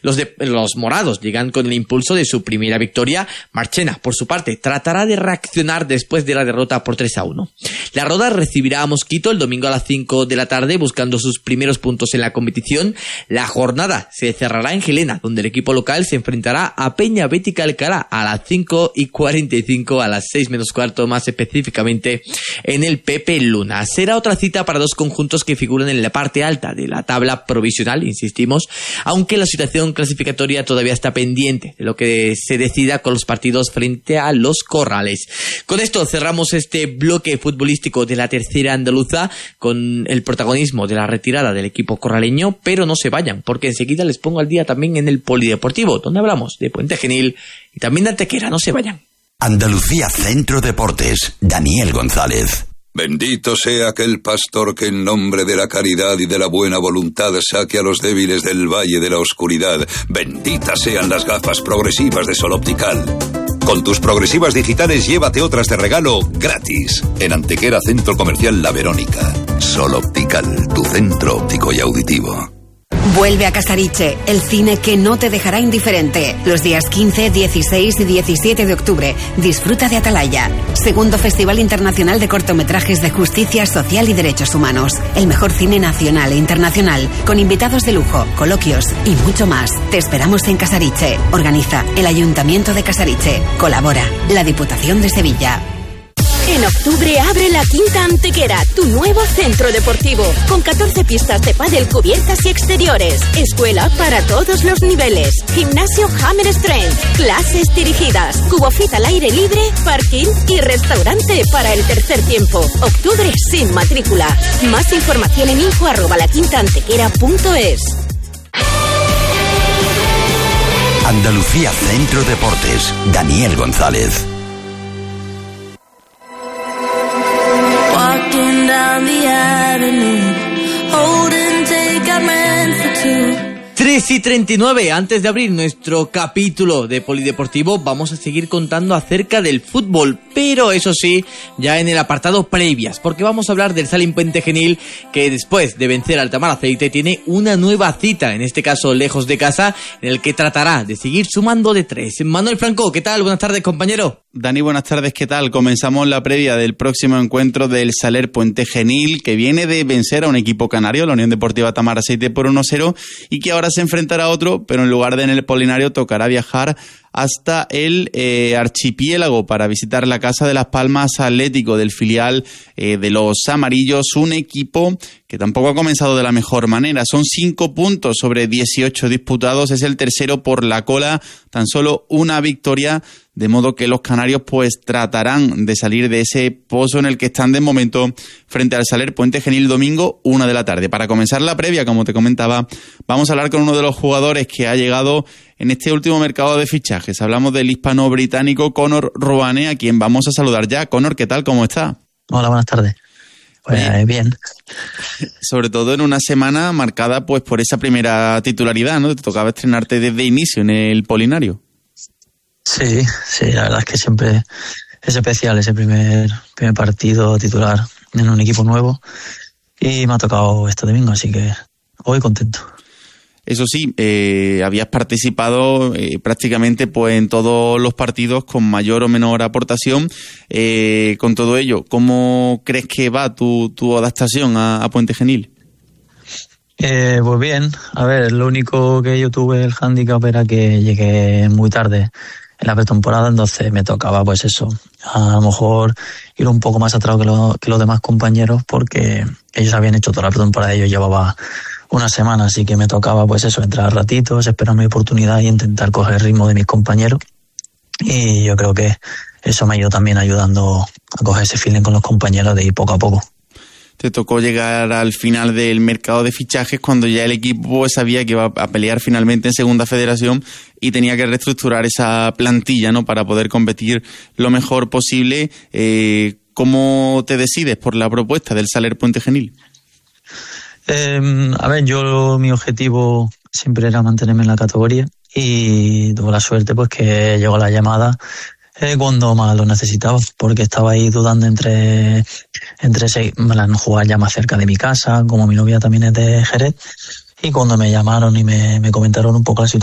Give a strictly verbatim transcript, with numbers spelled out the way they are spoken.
Los, de, los morados llegan con el impulso de su primera victoria. Marchena, por su parte, tratará de reaccionar después de la derrota por tres a uno. La Roda recibirá a Mosquito el domingo a las cinco de la tarde buscando sus primeros puntos en la competición. La jornada se cerrará en Gelena, donde el equipo local se enfrentará a Peña Bética Alcalá a las cinco y cuarenta y cinco, a las seis menos cuarto más específicamente en el Pepe Luna. Será otra cita para dos conjuntos que figuran en la parte alta de la tabla provisional, insistimos, aunque la situación clasificatoria todavía está pendiente de lo que se decida con los partidos frente a los Corrales. Con esto cerramos este bloque futbolístico de la tercera andaluza con el protagonismo de la retirada del equipo corraleño, pero no se vayan porque enseguida les pongo al día también en el polideportivo, donde hablamos de Puente Genil y también de Antequera. No se vayan. Andalucía Centro Deportes, Daniel González. Bendito sea aquel pastor que en nombre de la caridad y de la buena voluntad saque a los débiles del valle de la oscuridad. Benditas sean las gafas progresivas de Sol Optical. Con tus progresivas digitales llévate otras de regalo gratis. En Antequera Centro Comercial La Verónica. Sol Optical, tu centro óptico y auditivo. Vuelve a Casariche, el cine que no te dejará indiferente. Los días quince, dieciséis y diecisiete de octubre. Disfruta de Atalaya, segundo Festival Internacional de Cortometrajes de Justicia Social y Derechos Humanos. El mejor cine nacional e internacional, con invitados de lujo, coloquios y mucho más. Te esperamos en Casariche. Organiza el Ayuntamiento de Casariche. Colabora la Diputación de Sevilla. En octubre abre la Quinta Antequera, tu nuevo centro deportivo, con catorce pistas de pádel cubiertas y exteriores, escuela para todos los niveles, gimnasio Hammer Strength, clases dirigidas, cubofit al aire libre, parking y restaurante para el tercer tiempo. Octubre sin matrícula. Más información en info arroba la quinta antequera punto es. Andalucía Centro Deportes, Daniel González. tres y treinta y nueve, antes de abrir nuestro capítulo de Polideportivo, vamos a seguir contando acerca del fútbol, pero eso sí, ya en el apartado previas, porque vamos a hablar del Salim Puente Genil, que después de vencer al Tamaraceite tiene una nueva cita, en este caso lejos de casa, en el que tratará de seguir sumando de tres. Manuel Franco, ¿qué tal? Buenas tardes, compañero. Dani, buenas tardes, ¿qué tal? Comenzamos la previa del próximo encuentro del Saler Puente Genil, que viene de vencer a un equipo canario, la Unión Deportiva Tamaraceite, por uno cero, y que ahora se enfrentará a otro, pero en lugar de en el Polinario tocará viajar hasta el eh, archipiélago para visitar la Casa de las Palmas Atlético del filial eh, de los Amarillos, un equipo que tampoco ha comenzado de la mejor manera. Son cinco puntos sobre dieciocho disputados, es el tercero por la cola, tan solo una victoria, de modo que los canarios pues tratarán de salir de ese pozo en el que están de momento frente al Saler Puente Genil domingo, una de la tarde. Para comenzar la previa, como te comentaba, vamos a hablar con uno de los jugadores que ha llegado en este último mercado de fichajes. Hablamos del hispano-británico Conor Roane, a quien vamos a saludar ya. Conor, ¿qué tal? ¿Cómo está? Hola, buenas tardes. Pues bien. bien. Sobre todo en una semana marcada pues por esa primera titularidad, ¿no? Te tocaba estrenarte desde inicio en el Polinario. Sí, sí, la verdad es que siempre es especial ese primer, primer partido titular en un equipo nuevo y me ha tocado este domingo, así que hoy contento. Eso sí, eh, habías participado eh, prácticamente pues en todos los partidos con mayor o menor aportación. Eh, con todo ello, ¿cómo crees que va tu, tu adaptación a, a Puente Genil? Eh, pues bien, a ver, lo único que yo tuve el hándicap era que llegué muy tarde en la pretemporada, entonces me tocaba pues eso, a lo mejor ir un poco más atrás que, lo, que los demás compañeros, porque ellos habían hecho toda la pretemporada y yo llevaba una semana, así que me tocaba pues eso, entrar a ratitos, esperar mi oportunidad y intentar coger el ritmo de mis compañeros, y yo creo que eso me ha ido también ayudando a coger ese feeling con los compañeros de ir poco a poco. Te tocó llegar al final del mercado de fichajes cuando ya el equipo sabía que iba a pelear finalmente en Segunda Federación y tenía que reestructurar esa plantilla, ¿no?, para poder competir lo mejor posible. Eh, ¿Cómo te decides por la propuesta del Saler Puente Genil? Eh, a ver, yo mi objetivo siempre era mantenerme en la categoría y tuve la suerte pues que llegó la llamada Eh, cuando más lo necesitaba, porque estaba ahí dudando entre entre jugar ya más cerca de mi casa, como mi novia también es de Jerez, y cuando me llamaron y me, me comentaron un poco la situación